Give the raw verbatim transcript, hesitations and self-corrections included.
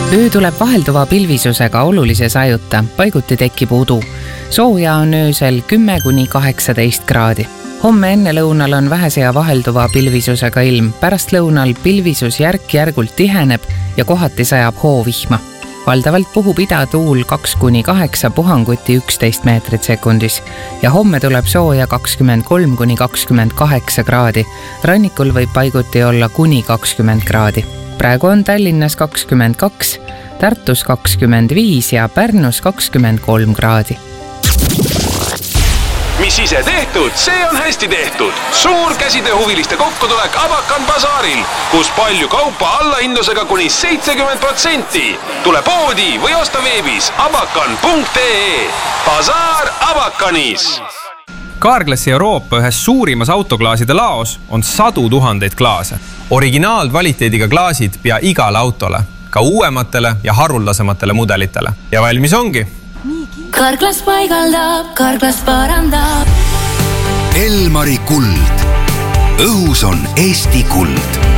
Öö tuleb vahelduva pilvisusega olulise sajuta, paiguti tekib udu. Sooja on öösel kümme kuni kaheksateist kraadi. Homme enne lõunal on vähese ja vahelduva pilvisusega ilm. Pärast lõunal pilvisus järk-järgult tiheneb ja kohati sajab hoovihma. Valdavalt puhub idatuul kaks kuni kaheksa, puhanguti üksteist meetrit sekundis. Ja homme tuleb sooja kakskümmend kolm kuni kakskümmend kaheksa kraadi. Rannikul võib paiguti olla kuni kakskümmend kraadi. Praegu on Tallinnas kakskümmend kaks, Tartus kakskümmend viis ja Pärnus kakskümmend kolm kraadi. Mis ise tehtud, see on hästi tehtud. Suur käsitööhuviliste kokkutulek Abakan Bazaaril, kus palju kaupa allahindlusega kuni seitsekümmend protsenti. Tule poodi või osta veebis abakan punkt ee. Bazaar Abakanis. Carglassi Euroopa ühes suurimas autoklaaside laos on sadu tuhandeid klaase. Originaalkvaliteediga klaasid pea igale autole, ka uuematele ja haruldasematele mudelitele. Ja valmis ongi. Carglass paigaldab, Carglass parandab. Elmari kuld. Õhus on Eesti kuld.